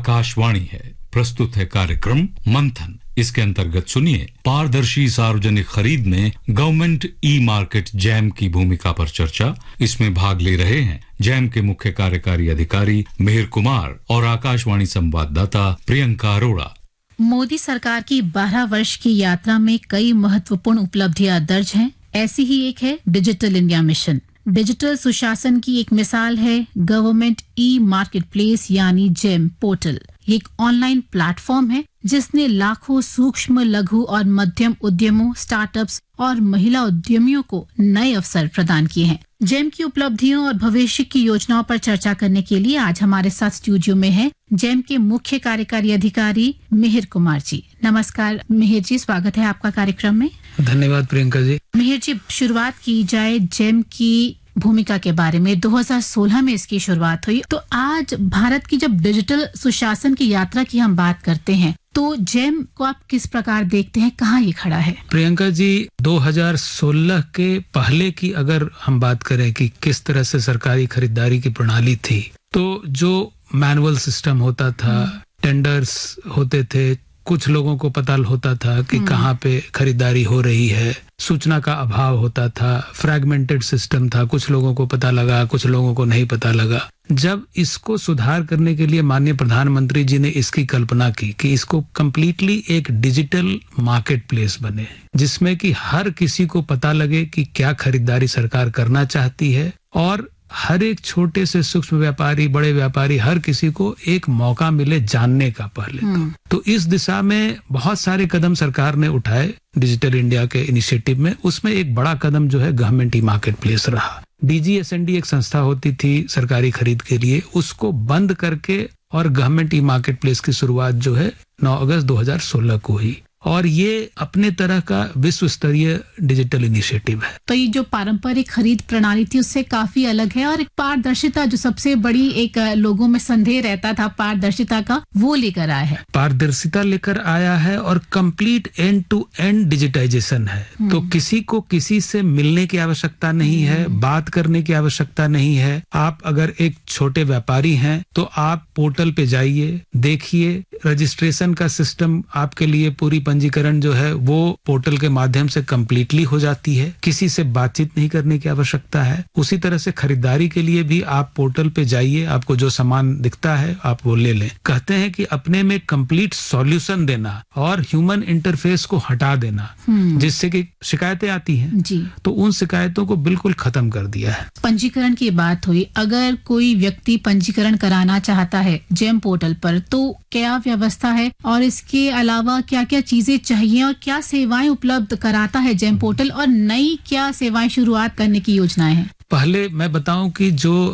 आकाशवाणी है। प्रस्तुत है कार्यक्रम मंथन। इसके अंतर्गत सुनिए पारदर्शी सार्वजनिक खरीद में गवर्नमेंट ई मार्केट जैम की भूमिका पर चर्चा। इसमें भाग ले रहे हैं जैम के मुख्य कार्यकारी अधिकारी मिहिर कुमार और आकाशवाणी संवाददाता प्रियंका अरोड़ा। मोदी सरकार की 12 वर्ष की यात्रा में कई महत्वपूर्ण उपलब्धियां दर्ज हैं। ऐसी ही एक है डिजिटल इंडिया मिशन। डिजिटल सुशासन की एक मिसाल है गवर्नमेंट ई मार्केट प्लेस यानी जेम पोर्टल। ये एक ऑनलाइन प्लेटफॉर्म है जिसने लाखों सूक्ष्म, लघु और मध्यम उद्यमों, स्टार्टअप्स और महिला उद्यमियों को नए अवसर प्रदान किए हैं। जेम की उपलब्धियों और भविष्य की योजनाओं पर चर्चा करने के लिए आज हमारे साथ स्टूडियो में है जेम के मुख्य कार्यकारी अधिकारी मिहिर कुमार जी। नमस्कार मिहिर जी, स्वागत है आपका कार्यक्रम में। धन्यवाद प्रियंका जी। मिहिर जी, शुरुआत की जाए जेम की भूमिका के बारे में। 2016 में इसकी शुरुआत हुई। तो आज भारत की जब डिजिटल सुशासन की यात्रा की हम बात करते हैं तो जेम को आप किस प्रकार देखते हैं, कहाँ ये खड़ा है? प्रियंका जी, 2016 के पहले की अगर हम बात करें कि किस तरह से सरकारी खरीदारी की प्रणाली थी, तो जो मैनुअल सिस्टम होता था, टेंडर्स होते थे, कुछ लोगों को पता होता था कि कहाँ पे खरीदारी हो रही है, सूचना का अभाव होता था, फ्रैगमेंटेड सिस्टम था, कुछ लोगों को पता लगा, कुछ लोगों को नहीं पता लगा। जब इसको सुधार करने के लिए माननीय प्रधानमंत्री जी ने इसकी कल्पना की कि इसको कम्प्लीटली एक डिजिटल मार्केट प्लेस बने, जिसमें कि हर किसी को पता लगे कि क्या खरीदारी सरकार करना चाहती है और हर एक छोटे से सूक्ष्म व्यापारी, बड़े व्यापारी, हर किसी को एक मौका मिले जानने का पहले तो इस दिशा में बहुत सारे कदम सरकार ने उठाए डिजिटल इंडिया के इनिशिएटिव में। उसमें एक बड़ा कदम जो है गवर्नमेंट ई मार्केट प्लेस रहा। DGSND एक संस्था होती थी सरकारी खरीद के लिए, उसको बंद करके और गवर्नमेंट ई मार्केट प्लेस की शुरुआत जो है 9 अगस्त 2016 को हुई और ये अपने तरह का विश्व स्तरीय डिजिटल इनिशिएटिव है। तो ये जो पारंपरिक खरीद प्रणाली थी उससे काफी अलग है और एक पारदर्शिता, जो सबसे बड़ी एक लोगों में संदेह रहता था पारदर्शिता का, वो लेकर आया है। पारदर्शिता लेकर आया है और complete and to and digitisation है। तो किसी को किसी से मिलने की आवश्यकता नहीं है, बात करने की आवश्यकता नहीं है। आप अगर एक छोटे व्यापारी हैं तो आप पोर्टल पे जाइए, देखिए, रजिस्ट्रेशन का सिस्टम आपके लिए पूरी पंजीकरण जो है वो पोर्टल के माध्यम से कंप्लीटली हो जाती है। किसी से बातचीत नहीं करने की आवश्यकता है। उसी तरह से खरीदारी के लिए भी आप पोर्टल पे जाइए, आपको जो सामान दिखता है आप वो ले लें। कहते हैं कि अपने में कंप्लीट सॉल्यूशन देना और ह्यूमन इंटरफेस को हटा देना, जिससे कि शिकायतें आती हैं जी, तो उन शिकायतों को बिल्कुल खत्म कर दिया है। पंजीकरण की बात हुई, अगर कोई व्यक्ति पंजीकरण कराना चाहता है जेम पोर्टल पर तो क्या व्यवस्था है और इसके अलावा क्या क्या चीजें चाहिए और क्या सेवाएं उपलब्ध कराता है जेम पोर्टल और नई क्या सेवाएं शुरुआत करने की योजनाएं हैं? पहले मैं बताऊं कि जो